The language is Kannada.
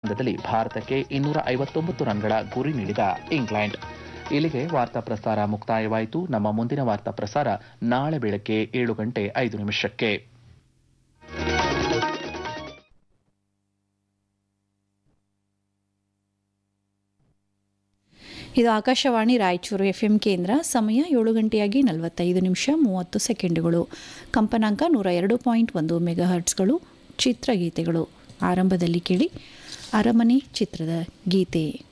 ಪಂದ್ಯದಲ್ಲಿ ಭಾರತಕ್ಕೆ 259 ರನ್ಗಳ ಗುರಿ ನೀಡಿದ ಇಂಗ್ಲೆಂಡ್. ಇಲ್ಲಿಗೆ ವಾರ್ತಾ ಪ್ರಸಾರ ಮುಕ್ತಾಯವಾಯಿತು. ನಮ್ಮ ಮುಂದಿನ ವಾರ್ತಾ ಪ್ರಸಾರ ನಾಳೆ ಬೆಳಗ್ಗೆ 7:05. ಇದು ಆಕಾಶವಾಣಿ ರಾಯಚೂರು ಎಫ್ಎಂ ಕೇಂದ್ರ. ಸಮಯ 7:45 ಕಂಪನಾಂಕ 102.1 ಮೆಗಾಹರ್ಟ್ಸ್ಗಳು. ಚಿತ್ರಗೀತೆಗಳು ಆರಂಭದಲ್ಲಿ ಕೇಳಿ ಅರಮನೆ ಚಿತ್ರದ ಗೀತೆ.